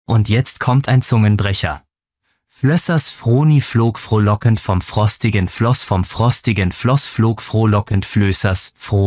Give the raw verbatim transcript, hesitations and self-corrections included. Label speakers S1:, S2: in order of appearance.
S1: Und jetzt kommt ein Zungenbrecher. Flössers Froni flog frohlockend vom frostigen Floss, vom frostigen Floss flog frohlockend Flößers Froh